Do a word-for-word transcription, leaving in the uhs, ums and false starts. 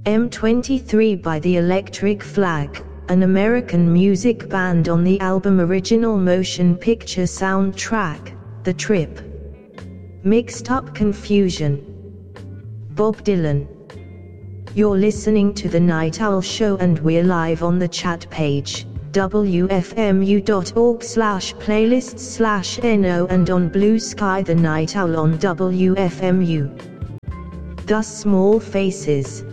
M twenty-three by The Electric Flag, an American music band on the album Original Motion Picture Soundtrack, The Trip. Mixed Up Confusion. Bob Dylan. You're listening to The Night Owl Show and we're live on the chat page, w f m u dot org slash playlists slash no, and on Blue Sky The Night Owl on W F M U. Thus Small Faces.